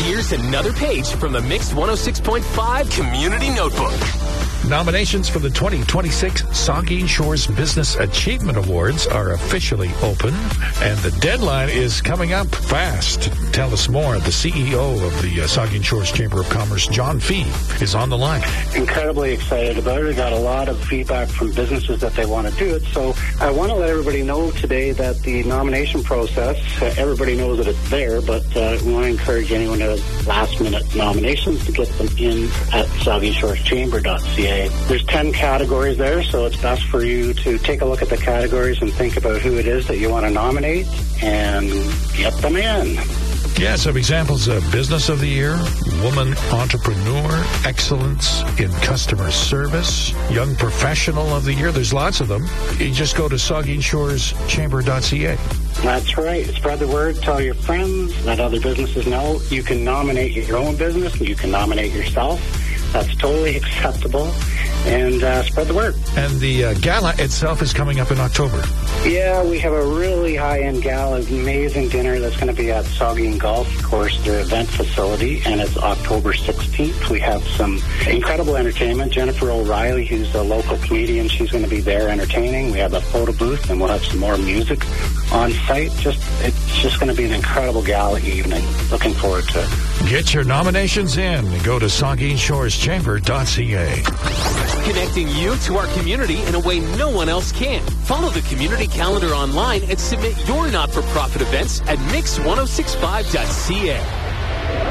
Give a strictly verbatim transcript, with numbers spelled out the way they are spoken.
Here's another page from the Mix one oh six point five Community Notebook. Nominations for the twenty twenty-six Saugeen Shores Business Achievement Awards are officially open, and the deadline is coming up fast. Tell us more. The C E O of the uh, Saugeen Shores Chamber of Commerce, John Fee, is on the line. Incredibly excited about it. I got a lot of feedback from businesses that they want to do it, so I want to let everybody know today that the nomination process, uh, everybody knows that it's there, but uh, we want to encourage anyone who has last-minute nominations to get them in at saugeen shores chamber dot c a. There's ten categories there, so it's best for you to take a look at the categories and think about who it is that you want to nominate and get them in. Yeah, some examples of Business of the Year, Woman Entrepreneur, Excellence in Customer Service, Young Professional of the Year. There's lots of them. You just go to saugeen shores chamber dot c a. That's right. Spread the word. Tell your friends. Let other businesses know. You can nominate your own business. You can nominate yourself. That's totally acceptable. And uh, spread the word. And the uh, gala itself is coming up in October. Yeah, we have a really high-end gala, amazing dinner that's going to be at Saugeen Golf Course, their event facility, and it's October sixteenth. We have some incredible entertainment. Jennifer O'Reilly, who's a local comedian, she's going to be there entertaining. We have a photo booth, and we'll have some more music on site. Just It's just going to be an incredible gala evening. Looking forward to it. Get your nominations in. Go to saugeen shores chamber dot c a. Connecting you to our community in a way no one else can. Follow the community calendar online and submit your not-for-profit events at mix ten sixty-five dot c a.